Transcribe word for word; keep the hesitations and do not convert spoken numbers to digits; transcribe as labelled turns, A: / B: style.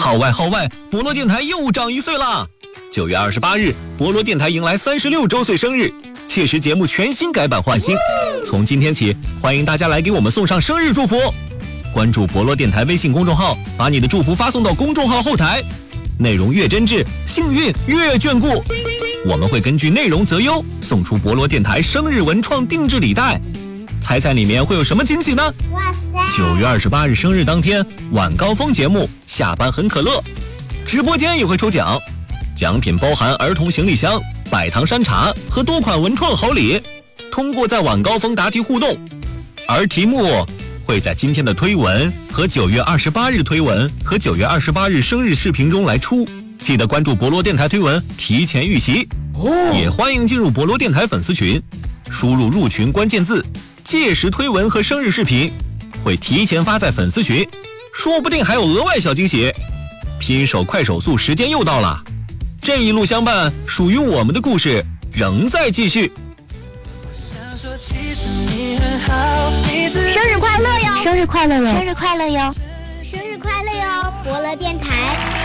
A: 号外号外，博罗电台又长一岁啦！九月二十八日，博罗电台迎来三十六周岁生日，切实节目全新改版换新。从今天起，欢迎大家来给我们送上生日祝福。关注博罗电台微信公众号，把你的祝福发送到公众号后台，内容越真挚，幸运越眷顾。我们会根据内容择优，送出博罗电台生日文创定制礼袋。猜猜里面会有什么惊喜呢？哇塞！九月二十八日生日当天，晚高峰节目下班很可乐，直播间也会抽奖，奖品包含儿童行李箱、百糖山茶和多款文创好礼。通过在晚高峰答题互动，而题目会在今天的推文和九月二十八日推文和九月二十八日生日视频中来出。记得关注博罗电台推文，提前预习。也欢迎进入博罗电台粉丝群，输入入群关键字，届时推文和生日视频会提前发在粉丝群，说不定还有额外小惊喜。拼手快手速，时间又到了，这一路相伴，属于我们的故事仍在继续。
B: 生日快乐哟！
C: 生日快乐哟！
B: 生日快乐哟！
D: 生日快乐哟！博乐电台。